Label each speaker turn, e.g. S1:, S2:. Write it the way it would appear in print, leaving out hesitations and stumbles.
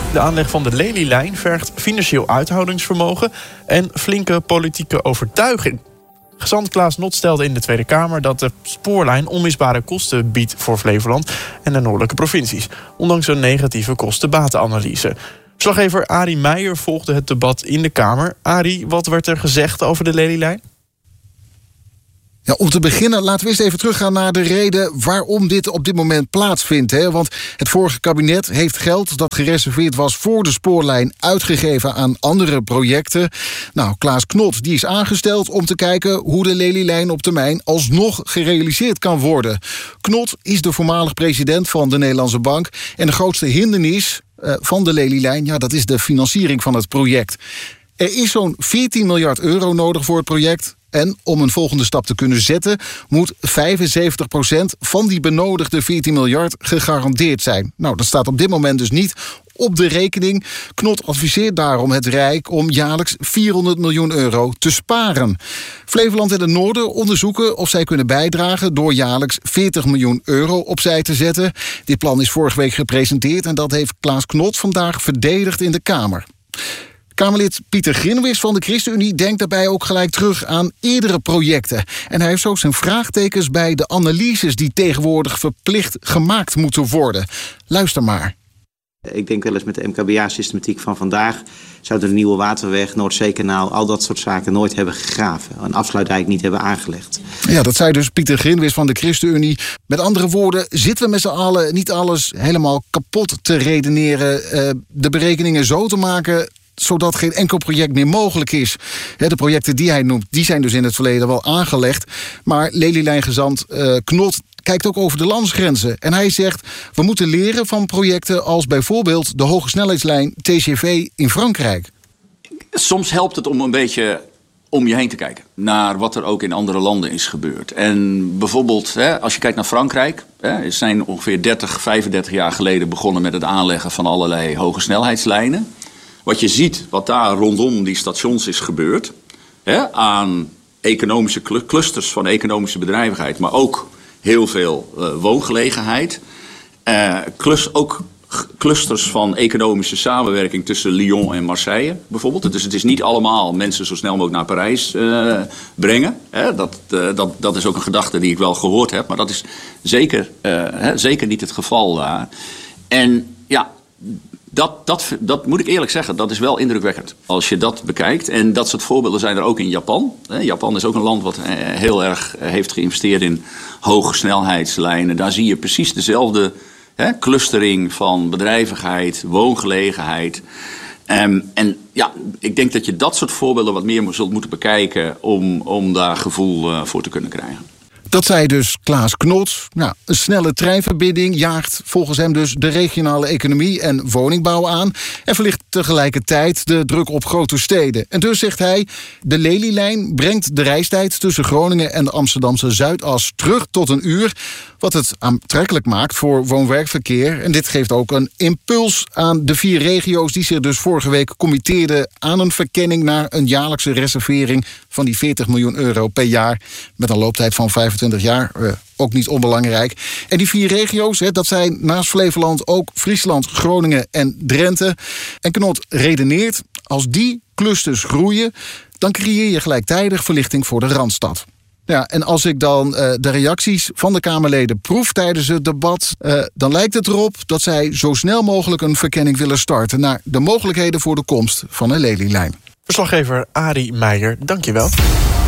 S1: De aanleg van de Lelylijn vergt financieel uithoudingsvermogen en flinke politieke overtuiging. Gezant Klaas Knot stelde in de Tweede Kamer dat de spoorlijn onmisbare kosten biedt voor Flevoland en de noordelijke provincies, ondanks een negatieve kosten-batenanalyse. Verslaggever Arie Meijer volgde het debat in de Kamer. Arie, wat werd er gezegd over de Lelylijn?
S2: Ja, om te beginnen laten we eens even teruggaan naar de reden waarom dit op dit moment plaatsvindt. Want het vorige kabinet heeft geld dat gereserveerd was voor de spoorlijn uitgegeven aan andere projecten. Nou, Klaas Knot die is aangesteld om te kijken hoe de Lelylijn op termijn alsnog gerealiseerd kan worden. Knot is de voormalig president van de Nederlandse Bank en de grootste hindernis van de Lelylijn, ja, dat is de financiering van het project. Er is zo'n 14 miljard euro nodig voor het project. En om een volgende stap te kunnen zetten, moet 75% van die benodigde 14 miljard gegarandeerd zijn. Nou, dat staat op dit moment dus niet op de rekening. Knot adviseert daarom het Rijk om jaarlijks 400 miljoen euro te sparen. Flevoland en het Noorden onderzoeken of zij kunnen bijdragen door jaarlijks 40 miljoen euro opzij te zetten. Dit plan is vorige week gepresenteerd en dat heeft Klaas Knot vandaag verdedigd in de Kamer. Kamerlid Pieter Grinwis van de ChristenUnie denkt daarbij ook gelijk terug aan eerdere projecten. En hij heeft zo zijn vraagtekens bij de analyses die tegenwoordig verplicht gemaakt moeten worden. Luister maar.
S3: Ik denk wel eens met de MKBA-systematiek van vandaag zouden de Nieuwe Waterweg, Noordzeekanaal, al dat soort zaken nooit hebben gegraven. Een afsluitdijk niet hebben aangelegd.
S2: Ja, dat zei dus Pieter Grinwis van de ChristenUnie. Met andere woorden, zitten we met z'n allen niet alles helemaal kapot te redeneren, de berekeningen zo te maken zodat geen enkel project meer mogelijk is. De projecten die hij noemt, die zijn dus in het verleden wel aangelegd. Maar Lelylijn-gezant Knot kijkt ook over de landsgrenzen. En hij zegt, we moeten leren van projecten als bijvoorbeeld de hogesnelheidslijn TGV in Frankrijk.
S4: Soms helpt het om een beetje om je heen te kijken naar wat er ook in andere landen is gebeurd. En bijvoorbeeld, als je kijkt naar Frankrijk, ze zijn ongeveer 30, 35 jaar geleden begonnen met het aanleggen van allerlei hogesnelheidslijnen. Wat je ziet, wat daar rondom die stations is gebeurd, aan economische clusters van economische bedrijvigheid, maar ook heel veel woongelegenheid. Ook clusters van economische samenwerking tussen Lyon en Marseille bijvoorbeeld. Dus het is niet allemaal mensen zo snel mogelijk naar Parijs brengen. Dat is ook een gedachte die ik wel gehoord heb, maar dat is zeker niet het geval daar. En ja, dat moet ik eerlijk zeggen, dat is wel indrukwekkend als je dat bekijkt. En dat soort voorbeelden zijn er ook in Japan. Japan is ook een land wat heel erg heeft geïnvesteerd in hoge snelheidslijnen. Daar zie je precies dezelfde clustering van bedrijvigheid, woongelegenheid. En ja, ik denk dat je dat soort voorbeelden wat meer zult moeten bekijken om daar gevoel voor te kunnen krijgen.
S2: Dat zei dus Klaas Knot. Nou, een snelle treinverbinding jaagt volgens hem dus de regionale economie en woningbouw aan en verlicht tegelijkertijd de druk op grote steden. En dus zegt hij, de Lelylijn brengt de reistijd tussen Groningen en de Amsterdamse Zuidas terug tot 1 uur, wat het aantrekkelijk maakt voor woon-werkverkeer. En dit geeft ook een impuls aan de 4 regio's die zich dus vorige week committeerden aan een verkenning naar een jaarlijkse reservering van die 40 miljoen euro per jaar met een looptijd van 25 jaar. Ook niet onbelangrijk. En die 4 regio's, dat zijn naast Flevoland ook Friesland, Groningen en Drenthe. En Knot redeneert, als die clusters groeien, dan creëer je gelijktijdig verlichting voor de Randstad. Ja, en als ik dan de reacties van de Kamerleden proef tijdens het debat, dan lijkt het erop dat zij zo snel mogelijk een verkenning willen starten naar de mogelijkheden voor de komst van een Lelylijn.
S1: Verslaggever Arie Meijer, dank je wel.